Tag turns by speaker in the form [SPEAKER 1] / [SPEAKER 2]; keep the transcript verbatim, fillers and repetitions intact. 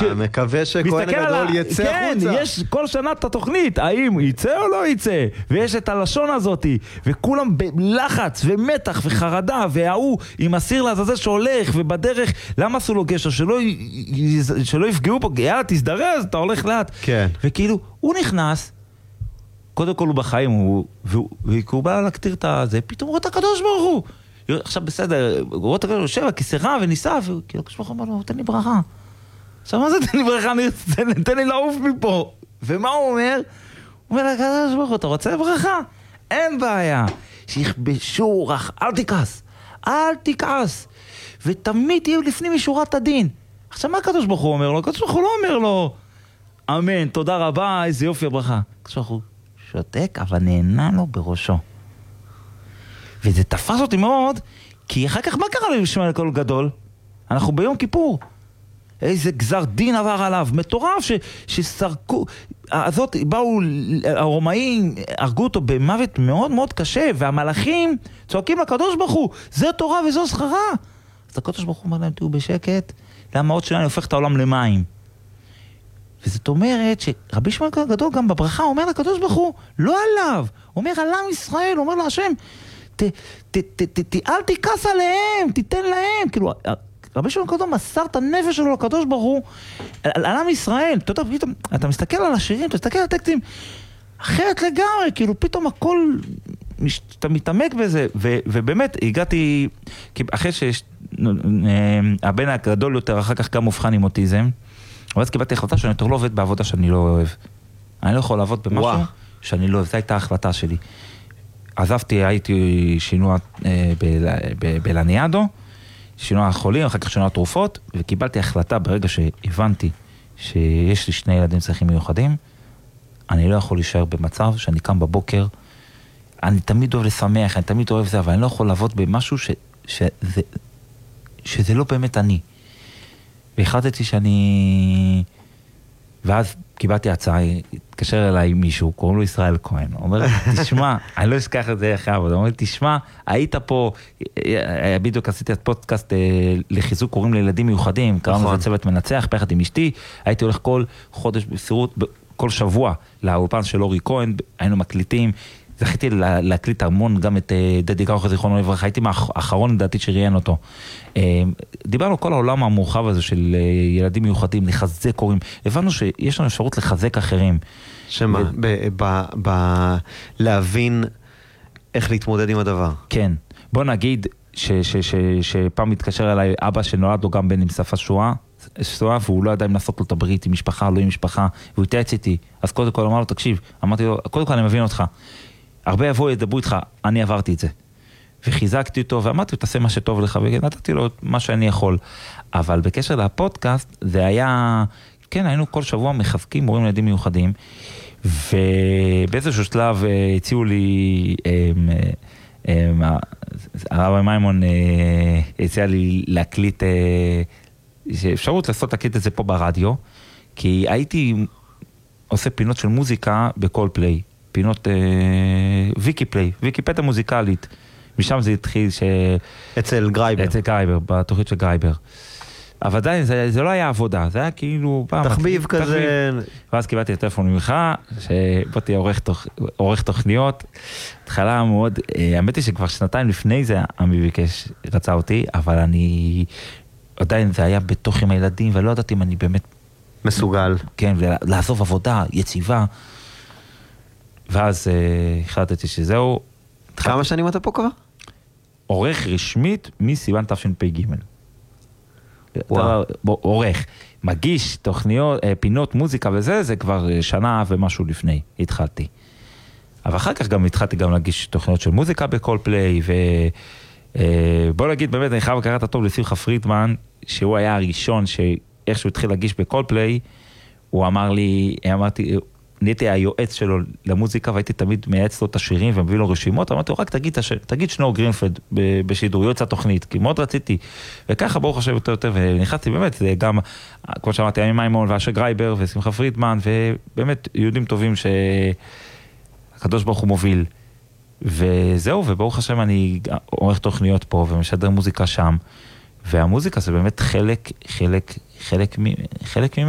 [SPEAKER 1] מקווה שכהן הגדול יצא
[SPEAKER 2] כן,
[SPEAKER 1] החוצה.
[SPEAKER 2] יש כל שנה את התוכנית, האם יצא או לא יצא, ויש את הלשון הזאת, וכולם בלחץ ומתח וחרדה, והוא עם הסיר לעזאזל שהולך, ובדרך, למה עשו לו גשר? שלא, שלא יפגעו פה, יאללה, תזדרז, אתה הולך לאט.
[SPEAKER 1] כן.
[SPEAKER 2] וכאילו, הוא נכנס, קודם כל הוא בחיים, הוא, והוא, והוא בא להקטיר את זה, פתאום רואה את הקדוש ברוך הוא. עכשיו בסדר, הוא רואה את הקדוש, יושב, הכיסרה וניסה, וכאילו, הקדוש ברוך הוא אומר לו, תן לי ברכה. עכשיו מה זה תן לי ברכה? תן, תן לי לעוף מפה. ומה הוא אומר? הוא אומר לקדוש ברוך הוא, אתה רוצה ברכה? אין בעיה. שיכבשו רך, אל תכעס. אל תכעס. ותמיד תהיה לפני משורת הדין. עכשיו מה הקדוש ברוך הוא אומר לו? הקדוש ברוך הוא לא אומר לו, אמן, תודה רבה, איזה יופי הברכה. הקדוש ברוך הוא שותק, אבל נהנה לו בראשו. וזה תפס אותי מאוד, כי אחר כך מה קרה לישמעאל כל גדול? אנחנו ביום כיפור. איזה גזר דין עבר עליו, מטורף ש, שסרקו, הזאת, באו, הרומאים הרגו אותו במוות מאוד מאוד קשה, והמלאכים צועקים לקדוש ברוך הוא, זה תורה וזו שכרה. אז הקדוש ברוך הוא אומר להם, תהיו בשקט, למה עוד שלנו הופך את העולם למים. וזאת אומרת שרבי ישמעאל הגדול גם בברכה אומר לקדוש ברוך הוא, לא עליו, אומר על עם ישראל, אומר להשם, ת, ת, ת, ת, ת, אל תכעס עליהם, תיתן להם, כאילו, רבי ישמעאל הגדול מסר את הנפש שלו לקדוש ברוך הוא, על, על עם ישראל, אתה יודע, פתאום, אתה מסתכל על השירים, אתה מסתכל על הטקסטים, אחרת לגמרי, כאילו, פתאום הכל, אתה מתעמק בזה, ו, ובאמת, הגעתי, אחרי שהבן הגדול יותר, אחר כך גם מובחן עם אוטיזם, אבל אז קיבלתי החלטה שאני יותר לא עובד בעבודה שאני לא אוהב. אני לא יכול לעבוד במשהו וואו. שאני לא אוהב. זו הייתה ההחלטה שלי. עזבתי, הייתי שינוע אה, בלניאדו, שינוע חולים, אחר כך שינוע תרופות, וקיבלתי החלטה ברגע שהבנתי שיש לי שני ילדים צרכים מיוחדים, אני לא יכול להישאר במצב שאני קם בבוקר, אני תמיד אוהב לשמח, אני תמיד אוהב זה, אבל אני לא יכול לעבוד במשהו ש, שזה, שזה לא באמת אני. והחלטתי שאני... ואז קיבלתי הצעה, התקשר אליי מישהו, קוראים לו ישראל כהן, הוא אומר, תשמע, אני לא אשכח את זה אחר, הוא אומר, תשמע, היית פה, בדיוק עשיתי את פודקאסט לחיזוק קוראים לילדים מיוחדים, קראנו לזה צוות מנצח, ביחד עם אשתי, הייתי הולך כל חודש בסירות, כל שבוע, לאולפן של אורי כהן, היינו מקליטים, זכיתי להקליט המון גם את דדי קרח זיכרונו לברכה, הייתי מהאחרון לדעתי שראיין אותו. דיברנו כל העולם המורחב הזה של ילדים מיוחדים, לחזק הורים, הבנו שיש לנו אפשרות לחזק אחרים.
[SPEAKER 1] שמה? להבין איך להתמודד עם הדבר.
[SPEAKER 2] כן. בוא נגיד שפעם מתקשר אליי אבא שנולד לו גם בן עם שפה שואה, שואה, והוא לא ידע אם לעשות לו את הברית עם משפחה, לא עם משפחה, והוא התייעץ איתי. אז קודם כל אמר לו, תקשיב, אמרתי לו, קודם כל אני מבין אותך. הרבה יבואו ידברו איתך, אני עברתי את זה. וחיזקתי אותו, ואמרתי, תעשה מה שטוב לך, ונתתי לו מה שאני יכול. אבל בקשר לפודקאסט, זה היה, כן, היינו כל שבוע מחזקים מורים לילדים מיוחדים, ובאיזשהו שלב הציעו לי, הרב מימון הציע לי להקליט, אפשרות לעשות להקליט את זה פה ברדיו, כי הייתי עושה פינות של מוזיקה בכל פליי. פינות אה, ויקי פליי, ויקיפדיה מוזיקלית. משם זה התחיל ש...
[SPEAKER 1] אצל גרייבר.
[SPEAKER 2] אצל גרייבר, בתוכנית של גרייבר. אבל עדיין, זה, זה לא היה עבודה, זה היה כאילו...
[SPEAKER 1] תחביב פעם, כזה...
[SPEAKER 2] תחביב. ואז קיבלתי טלפון ממך, שבוא תהיה עורך, תוכ... עורך תוכניות. התחלה מאוד... האמת היא שכבר שנתיים לפני זה, עמי ביקש, רצה אותי, אבל אני... עדיין זה היה בתוך עם הילדים, ולא ידעתי אם אני באמת...
[SPEAKER 1] מסוגל.
[SPEAKER 2] כן, לעזוב עבודה, יציבה. ואז uh, החלטתי שזהו.
[SPEAKER 1] כמה שנים אתה פה כבר?
[SPEAKER 2] עורך רשמית מסיוון תשפ"ג. עורך, מגיש תוכניות, פינות מוזיקה וזה, זה כבר שנה ומשהו לפני, התחלתי. אבל אחר כך גם התחלתי גם להגיש תוכניות של מוזיקה בכל פליי, ובוא נגיד באמת, אני חייב לקראת הטוב לשמחה פרידמן, שהוא היה הראשון שאיכשהו התחיל להגיש בכל פליי, הוא אמר לי, אמרתי, נהייתי היועץ שלו למוזיקה, והייתי תמיד מייעץ לו את השירים ומביא לו רשימות, אמרתי לו, רק תגיד, תגיד שנור גרינפלד בשידור, יועץ התוכנית, כי מאוד רציתי. וככה ברוך השם יותר יותר, ונכנסתי באמת, זה גם, כמו שאמרתי, עמי מימון ואשר גרייבר ושמחה פרידמן, ובאמת יהודים טובים שהקדוש ברוך הוא מוביל. וזהו, וברוך השם אני עורך תוכניות פה ומשדר מוזיקה שם, והמוזיקה זה באמת חלק, חלק, חלק, חלק ממנו.